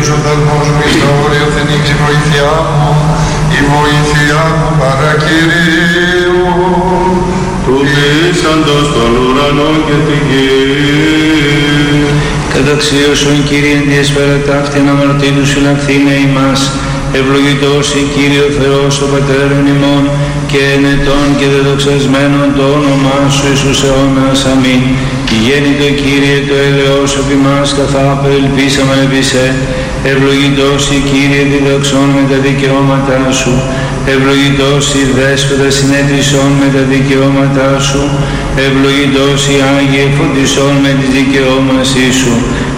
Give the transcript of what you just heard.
Κύριος ο δεσμός μου εις τα όρια θενήξει βοήθειά μου, η βοήθειά μου παρακυρίου. Του λύσαντος των ουρανών και τη γη. Καταξίωσον Κύριε εν διεσπέρα ταύτην αμαρτήτου συλλαχθήνε ημάς. Ευλογητός η Κύριε ο Θεός ο Πατέρων ημών και ενετών και δεδοξασμένων το όνομά Σου εις τους αιώνας. Αμήν. Γέννητο Κύριε το έλεος επί μας καθά προελπίσαμε επί σε. Ευλογητός η Κύριε διδαξών με τα δικαιώματά Σου. Ευλογητός η Δέσποτα συνέτρισόν με τα δικαιώματά Σου. Ευλογητός η Άγιε φωτισόν με τις δικαιώμασή Σου.